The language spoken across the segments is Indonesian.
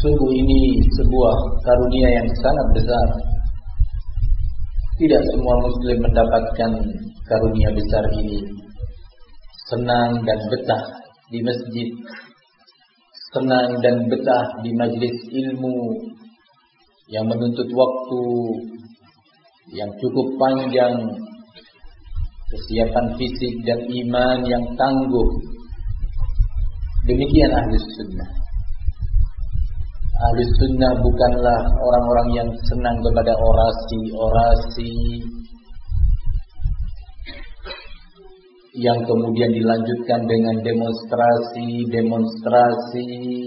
Sungguh ini sebuah karunia yang sangat besar. Tidak semua muslim mendapatkan karunia besar ini. Senang dan betah di masjid, senang dan betah di majlis ilmu yang menuntut waktu yang cukup panjang, kesiapan fisik dan iman yang tangguh. Demikian Ahlus Sunnah. Ahlus Sunnah bukanlah orang-orang yang senang kepada orasi-orasi yang kemudian dilanjutkan dengan demonstrasi-demonstrasi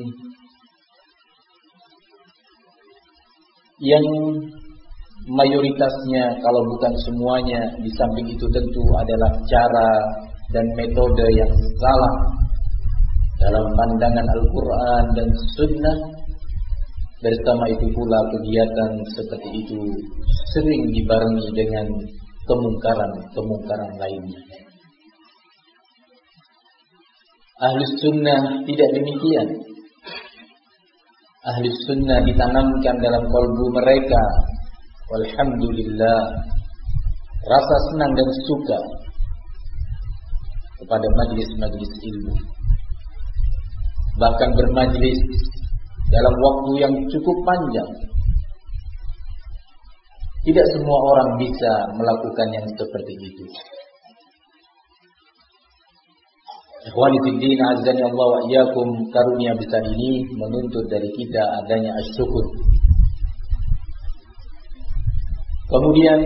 yang mayoritasnya, kalau bukan semuanya, di samping itu tentu adalah cara dan metode yang salah dalam pandangan Al-Quran dan Sunnah. Bersama itu pula kegiatan seperti itu sering dibarengi dengan kemungkaran-kemungkaran lainnya. Ahlus Sunnah tidak demikian. Ahlus Sunnah ditanamkan dalam kalbu mereka, walhamdulillah, rasa senang dan suka kepada majlis-majlis ilmu. Bahkan bermajlis dalam waktu yang cukup panjang. Tidak semua orang bisa melakukan yang seperti itu. Ikhwani fiddin, azani Allah wa iyyakum, karunia besar ini menuntut dari kita adanya asyukur. Kemudian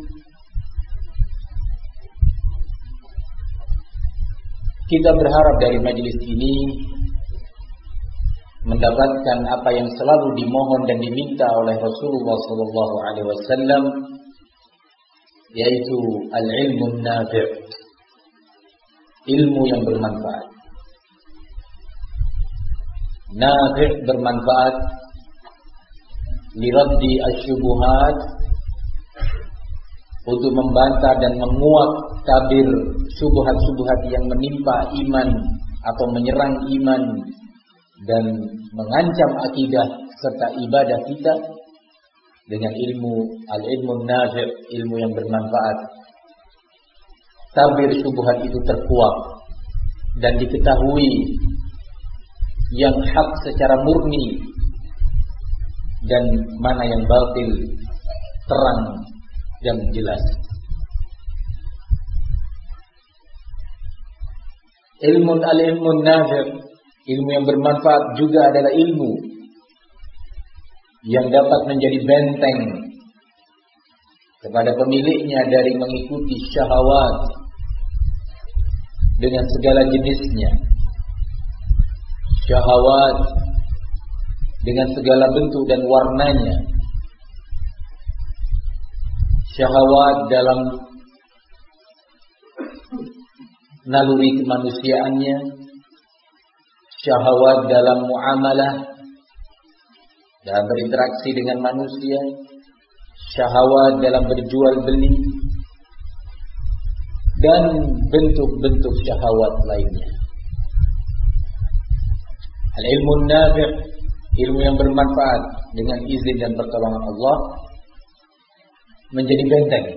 kita berharap dari majelis ini mendapatkan apa yang selalu dimohon dan diminta oleh Rasulullah SAW, yaitu al-ilmu nafi', ilmu yang bermanfaat. Nafi' bermanfaat, liraddi asyubuhat, untuk membantah dan menguak tabir syubhat-syubhat yang menimpa iman atau menyerang iman dan mengancam akidah serta ibadah kita dengan ilmu al-ilmu nafi', ilmu yang bermanfaat. Tabir syubhat itu terkuak dan diketahui yang hak secara murni dan mana yang batil terang dan jelas. Al-ilmu nafi', ilmu yang bermanfaat juga adalah ilmu yang dapat menjadi benteng kepada pemiliknya dari mengikuti syahwat dengan segala jenisnya, syahwat dengan segala bentuk dan warnanya, syahwat dalam naluri kemanusiaannya, syahwat dalam muamalah, dalam berinteraksi dengan manusia, syahwat dalam berjual beli, dan bentuk-bentuk syahwat lainnya. Al-ilmu nafi', ilmu yang bermanfaat dengan izin dan pertolongan Allah, menjadi benteng.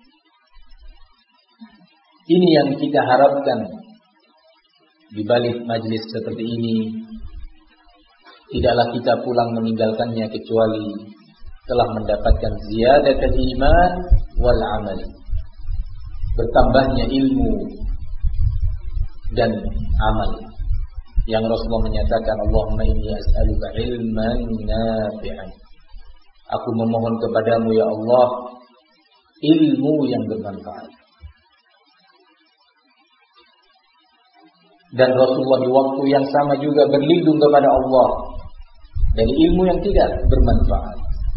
Ini yang kita harapkan di balik majlis seperti ini. Tidaklah kita pulang meninggalkannya kecuali telah mendapatkan ziyadatul iman wal amal, bertambahnya ilmu dan amal. Yang Rasulullah menyatakan, Allahumma inni as'aluka ilman nafi'an. Aku memohon kepadamu ya Allah ilmu yang bermanfaat. Dan Rasulullah di waktu yang sama juga berlindung kepada Allah dari ilmu yang tidak bermanfaat.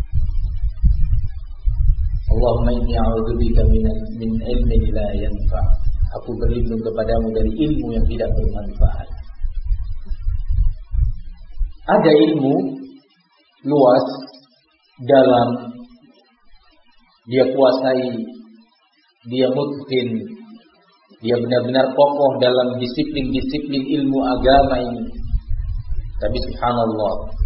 Allahumma inni a'udzubika min ilmin la yanfa'. Aku berlindung kepadamu dari ilmu yang tidak bermanfaat. Ada ilmu luas, dalam, dia kuasai, dia mutqin, dia benar-benar kokoh dalam disiplin-disiplin ilmu agama ini. Tapi subhanallah,